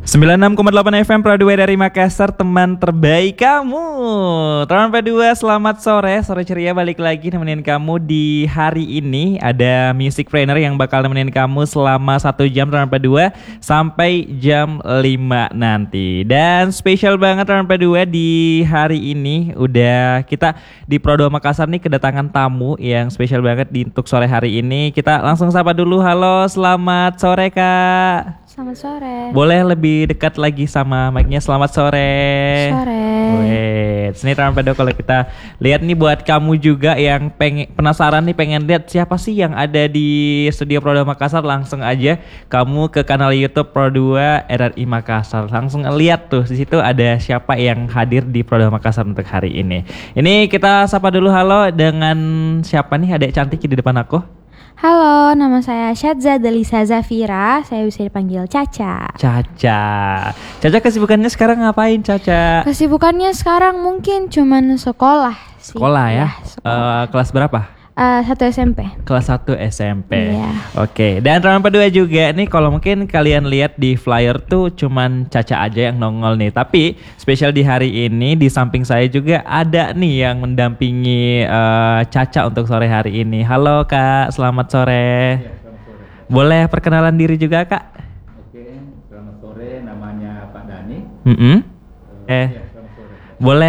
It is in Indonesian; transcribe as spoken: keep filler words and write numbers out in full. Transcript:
sembilan puluh enam koma delapan F M Pradua dari Makassar, teman terbaik kamu. Teman Pradua, selamat sore. Sore ceria balik lagi nemenin kamu di hari ini. Ada Music Trainer yang bakal nemenin kamu selama satu jam teman Pradua sampai jam lima nanti. Dan spesial banget teman Pradua, di hari ini udah kita di Pradua Makassar nih kedatangan tamu yang spesial banget di untuk sore hari ini. Kita langsung sapa dulu. Halo, selamat sore Kak. Selamat sore. Boleh lebih dekat lagi sama mic-nya. Selamat sore. Sore. Wait, sini teman Pado, kalau kita lihat nih buat kamu juga yang pengen penasaran nih, pengen lihat siapa sih yang ada di studio Pradua Makassar, langsung aja kamu ke kanal YouTube Pradua R R I Makassar. Langsung lihat tuh di situ ada siapa yang hadir di Pradua Makassar untuk hari ini. Ini kita sapa dulu. Halo, dengan siapa nih adek cantik di depan aku? Halo, nama saya Syadza Delisa Zafira. Saya bisa dipanggil Caca. Caca. Caca kesibukannya sekarang ngapain, Caca? Kesibukannya sekarang mungkin cuman sekolah sih. Sekolah ya? Sekolah. Uh, kelas berapa? Uh, satu S M P. Kelas satu S M P. Iya. Oke, dan teman Pradua juga nih, kalau mungkin kalian lihat di flyer tuh cuman Caca aja yang nongol nih. Tapi spesial di hari ini di samping saya juga ada nih yang mendampingi uh, Caca untuk sore hari ini. Halo Kak, selamat sore. Ya, selamat sore. Boleh perkenalan diri juga Kak? Oke, selamat sore. Namanya Pak Dani. Mm-hmm. Uh, Eh, ya, selamat sore. boleh